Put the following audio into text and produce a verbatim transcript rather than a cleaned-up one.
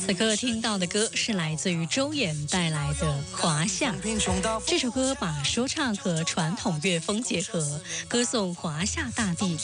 此刻听到的歌是来自于周衍带来的《华夏》。这首歌把说唱和传统乐风结合，歌颂华夏大地